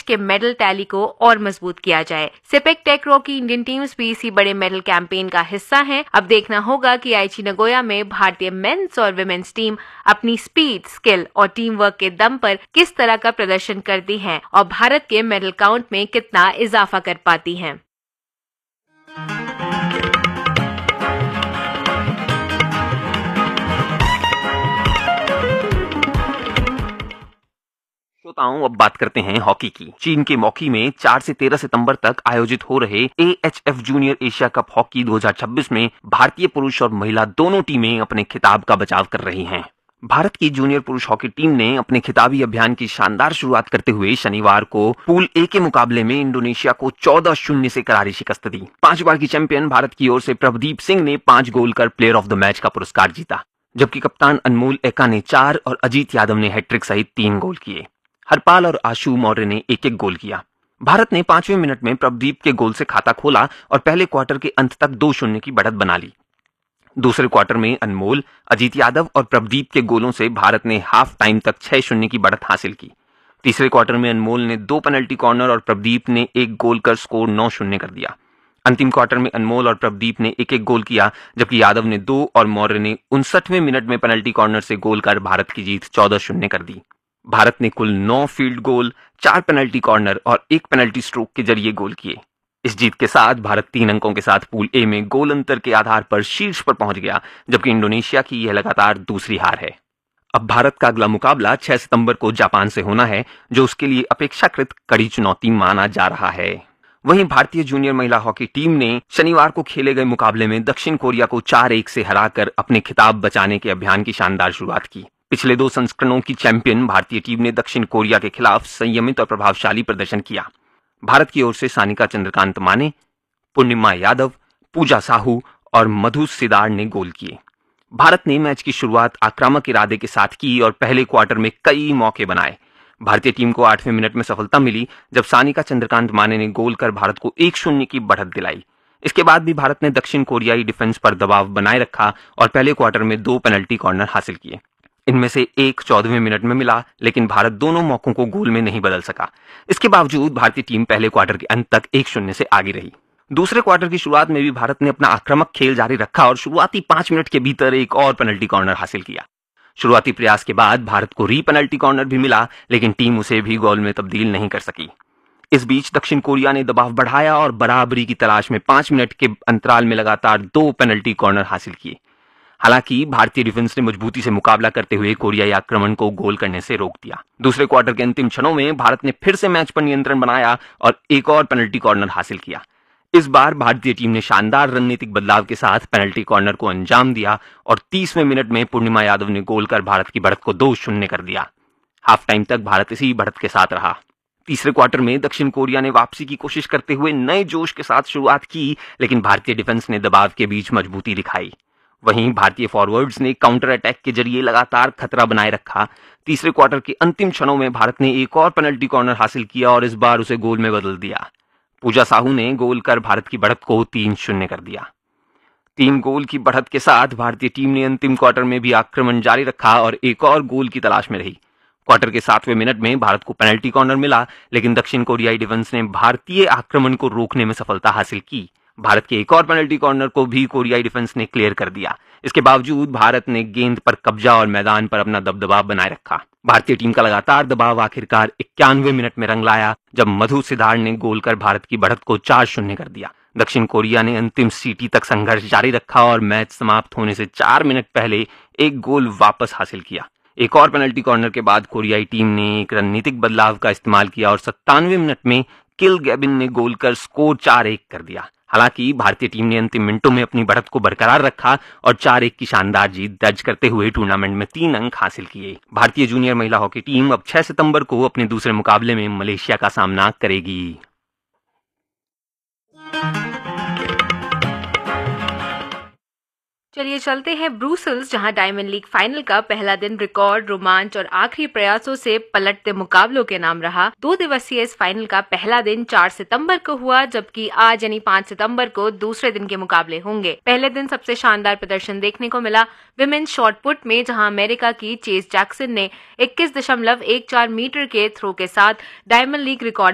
के medal tally को और मजबूत किया जाए। सिपेक टैक्रो की इंडियन टीम्स भी इसी बड़े मेडल कैंपेन का हिस्सा हैं। अब देखना होगा कि आईची नगोया में भारतीय मेंस और विमेन्स टीम अपनी स्पीड, स्किल और टीम वर्क के दम पर किस तरह का प्रदर्शन करती हैं और भारत के मेडल काउंट में कितना इजाफा कर पाती हैं। श्रोताओं, अब बात करते हैं हॉकी की। चीन के मॉकी में 4 से 13 सितंबर तक आयोजित हो रहे AHF junior Asia cup hockey 2026 में भारतीय पुरुष और महिला दोनों टीमें अपने खिताब का बचाव कर रही हैं। भारत की जूनियर पुरुष हॉकी टीम ने अपने खिताबी अभियान की शानदार शुरुआत करते हुए शनिवार को पूल ए के मुकाबले में इंडोनेशिया को 14-0 से करारी शिकस्त दी। 5 बार की चैंपियन भारत की ओर से प्रभदीप सिंह ने 5 गोल कर प्लेयर ऑफ द मैच का पुरस्कार जीता, जबकि कप्तान अनमोल एका ने 4 और अजीत यादव ने हैट्रिक सहित 3 गोल किए। हरपाल और आशु मौर्य ने 1-1 गोल किया। भारत ने 5वें मिनट में प्रभदीप के गोल से खाता खोला और पहले क्वार्टर के अंत तक 2-0 की बढ़त बना ली। दूसरे क्वार्टर में अनमोल, अजीत यादव और प्रभदीप के गोलों से भारत ने हाफ टाइम तक 6-0 की बढ़त हासिल की। तीसरे क्वार्टर में अनमोल ने 2 पेनल्टी कॉर्नर और प्रभदीप ने 1 गोल कर स्कोर 9-0 कर दिया। अंतिम क्वार्टर में अनमोल और प्रभदीप ने 1-1 गोल किया, जबकि यादव ने 2 और मौर्य ने 59वें मिनट में पेनल्टी कॉर्नर से गोल कर भारत की जीत 14-0 कर दी। भारत ने कुल 9 फील्ड गोल, 4 पेनल्टी कॉर्नर और 1 पेनल्टी स्ट्रोक के जरिए गोल किए। इस जीत के साथ भारत 3 अंकों के साथ पूल ए में गोल अंतर के आधार पर शीर्ष पर पहुंच गया, जबकि इंडोनेशिया की यह लगातार दूसरी हार है। अब भारत का अगला मुकाबला 6 सितंबर को जापान से होना है, जो उसके लिए अपेक्षाकृत कड़ी चुनौती माना जा रहा है। वहीं भारतीय जूनियर महिला हॉकी टीम ने शनिवार को खेले गए मुकाबले में दक्षिण कोरिया को 4-1 से हराकर अपने खिताब बचाने के अभियान की शानदार शुरुआत की। पिछले 2 संस्करणों की चैंपियन भारतीय टीम ने दक्षिण कोरिया के खिलाफ संयमित और प्रभावशाली प्रदर्शन किया। भारत की ओर से सानिका चंद्रकांत माने, पूर्णिमा यादव, पूजा साहू और मधु सिदार ने गोल किए। भारत ने मैच की शुरुआत आक्रामक इरादे के साथ की और पहले क्वार्टर में कई मौके बनाए। भारतीय टीम को 8वें मिनट में सफलता मिली, जब सानिका चंद्रकांत माने ने गोल कर भारत को 1-0 की बढ़त दिलाई। इसके बाद भी भारत ने दक्षिण कोरियाई डिफेंस पर दबाव बनाए रखा और पहले क्वार्टर में 2 पेनल्टी कॉर्नर हासिल किए। इनमें से एक 14वें मिनट में मिला, लेकिन भारत दोनों मौकों को गोल में नहीं बदल सका। इसके बावजूद भारतीय टीम पहले क्वार्टर के अंत तक 1-0 से आगे रही। दूसरे क्वार्टर की शुरुआत में भी भारत ने अपना आक्रामक खेल जारी रखा और शुरुआती 5 मिनट के भीतर एक और पेनल्टी कॉर्नर हासिल किया। शुरुआती प्रयास के बाद भारत को री पेनल्टी कॉर्नर भी मिला, लेकिन टीम उसे भी गोल में तब्दील नहीं कर सकी। इस बीच दक्षिण कोरिया ने दबाव बढ़ाया और बराबरी की तलाश में 5 मिनट के अंतराल में लगातार 2 पेनल्टी कॉर्नर हासिल किए। हालांकि भारतीय डिफेंस ने मजबूती से मुकाबला करते हुए कोरियाई आक्रमण को गोल करने से रोक दिया। दूसरे क्वार्टर के अंतिम क्षणों में भारत ने फिर से मैच पर नियंत्रण बनाया और एक और पेनल्टी कॉर्नर हासिल किया। इस बार भारतीय टीम ने शानदार रणनीतिक बदलाव के साथ पेनल्टी कॉर्नर को अंजाम दिया और 30वें मिनट में पूर्णिमा यादव ने गोल कर भारत की बढ़त को 2-0 कर दिया। हाफ टाइम तक भारत इसी बढ़त के साथ रहा। तीसरे क्वार्टर में दक्षिण कोरिया ने वापसी की कोशिश करते हुए नए जोश के साथ शुरुआत की, लेकिन भारतीय डिफेंस ने दबाव के बीच मजबूती दिखाई। वहीं भारतीय फॉरवर्ड्स ने काउंटर अटैक के जरिए लगातार खतरा बनाए रखा। तीसरे क्वार्टर के अंतिम क्षणों में भारत ने एक और पेनल्टी कॉर्नर हासिल किया और इस बार उसे गोल में बदल दिया। पूजा साहू ने गोल कर भारत की बढ़त को 3-0 कर दिया। 3 गोल की बढ़त के साथ भारतीय टीम ने अंतिम क्वार्टर में भी आक्रमण जारी रखा और एक और गोल की तलाश में रही। क्वार्टर के 7वें मिनट में भारत को पेनल्टी कॉर्नर मिला, लेकिन दक्षिण कोरियाई डिफेंस ने भारतीय आक्रमण को रोकने में सफलता हासिल की। भारत के एक और पेनल्टी कॉर्नर को भी कोरियाई डिफेंस ने क्लियर कर दिया। इसके बावजूद भारत ने गेंद पर कब्जा और मैदान पर अपना दबदबा बनाए रखा। भारतीय टीम का लगातार दबाव आखिरकार 91वें मिनट में रंग लाया, जब मधु सिदार ने गोल कर भारत की बढ़त को 4-0 कर दिया। दक्षिण कोरिया ने अंतिम सीटी तक संघर्ष जारी रखा और मैच समाप्त होने से 4 मिनट पहले एक गोल वापस हासिल किया। एक और पेनल्टी कॉर्नर के बाद कोरियाई टीम ने एक रणनीतिक बदलाव का इस्तेमाल किया और 97वें मिनट में किल गैबिन ने गोल कर स्कोर 4-1 कर दिया। हालांकि भारतीय टीम ने अंतिम मिनटों में अपनी बढ़त को बरकरार रखा और 4-1 की शानदार जीत दर्ज करते हुए टूर्नामेंट में 3 अंक हासिल किए। भारतीय जूनियर महिला हॉकी टीम अब 6 सितंबर को अपने दूसरे मुकाबले में मलेशिया का सामना करेगी। चलिए चलते हैं ब्रुसेल्स, जहां डायमंड लीग फाइनल का पहला दिन रिकॉर्ड, रोमांच और आखिरी प्रयासों से पलटते मुकाबलों के नाम रहा। 2 दिवसीय इस फाइनल का पहला दिन 4 सितंबर को हुआ, जबकि आज यानी 5 सितंबर को दूसरे दिन के मुकाबले होंगे। पहले दिन सबसे शानदार प्रदर्शन देखने को मिला विमेन्स शॉटपुट में, जहां अमेरिका की चेज जैक्सन ने 21.14 मीटर के थ्रो के साथ डायमंड लीग रिकॉर्ड